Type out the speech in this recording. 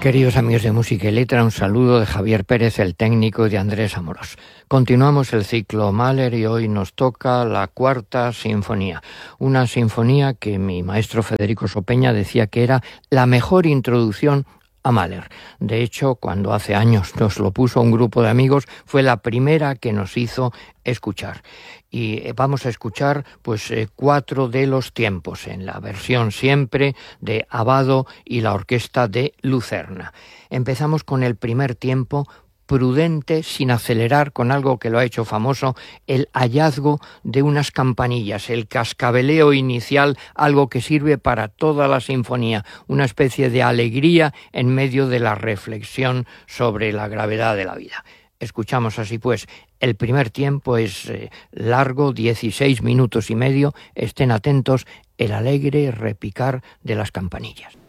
Queridos amigos de Música y Letra, un saludo de Javier Pérez, el técnico, y de Andrés Amorós. Continuamos el ciclo Mahler y hoy nos toca la Cuarta Sinfonía. Una sinfonía que mi maestro Federico Sopeña decía que era la mejor introducción a Mahler. De hecho, cuando hace años nos lo puso un grupo de amigos, fue la primera que nos hizo escuchar. Y vamos a escuchar cuatro de los tiempos, en la versión siempre de Abbado y la orquesta de Lucerna. Empezamos con el primer tiempo, prudente, sin acelerar, con algo que lo ha hecho famoso, el hallazgo de unas campanillas, el cascabeleo inicial, algo que sirve para toda la sinfonía, una especie de alegría en medio de la reflexión sobre la gravedad de la vida. Escuchamos así pues, el primer tiempo es largo, 16 minutos y medio, estén atentos, el alegre repicar de las campanillas.